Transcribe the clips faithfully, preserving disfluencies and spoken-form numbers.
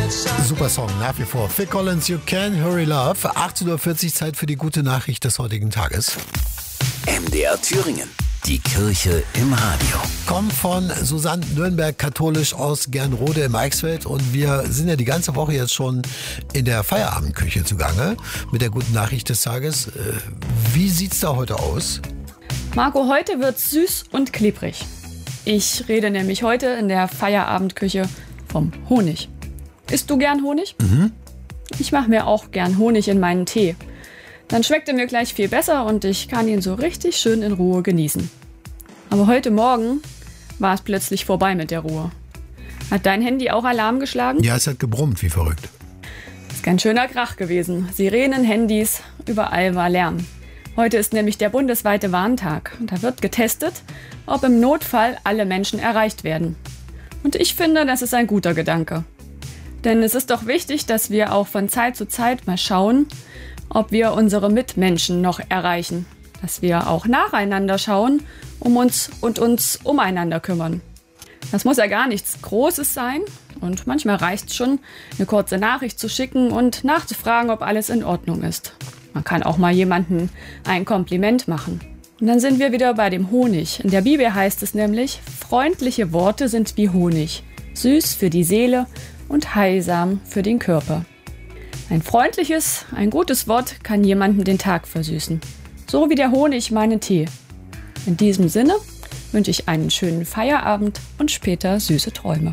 Super Song, nach wie vor. Phil Collins, You Can Hurry Love. achtzehn Uhr vierzig, Zeit für die gute Nachricht des heutigen Tages. M D R Thüringen, die Kirche im Radio. Kommt von Susanne Nürnberg, katholisch aus Gernrode im Eichsfeld. Und wir sind ja die ganze Woche jetzt schon in der Feierabendküche zugange mit der guten Nachricht des Tages. Wie sieht's da heute aus? Marco, heute wird's süß und klebrig. Ich rede nämlich heute in der Feierabendküche vom Honig. Isst du gern Honig? Mhm. Ich mache mir auch gern Honig in meinen Tee. Dann schmeckt er mir gleich viel besser und ich kann ihn so richtig schön in Ruhe genießen. Aber heute Morgen war es plötzlich vorbei mit der Ruhe. Hat dein Handy auch Alarm geschlagen? Ja, es hat gebrummt, wie verrückt. Ist kein schöner Krach gewesen. Sirenen, Handys, überall war Lärm. Heute ist nämlich der bundesweite Warntag. Da wird getestet, ob im Notfall alle Menschen erreicht werden. Und ich finde, das ist ein guter Gedanke. Denn es ist doch wichtig, dass wir auch von Zeit zu Zeit mal schauen, ob wir unsere Mitmenschen noch erreichen. Dass wir auch nacheinander schauen, um uns und uns umeinander kümmern. Das muss ja gar nichts Großes sein. Und manchmal reicht es schon, eine kurze Nachricht zu schicken und nachzufragen, ob alles in Ordnung ist. Man kann auch mal jemandem ein Kompliment machen. Und dann sind wir wieder bei dem Honig. In der Bibel heißt es nämlich, freundliche Worte sind wie Honig, süß für die Seele und heilsam für den Körper. Ein freundliches, ein gutes Wort kann jemandem den Tag versüßen. So wie der Honig meinen Tee. In diesem Sinne wünsche ich einen schönen Feierabend und später süße Träume.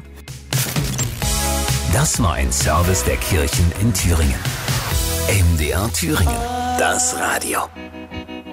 Das war ein Service der Kirchen in Thüringen. M D R Thüringen, das Radio.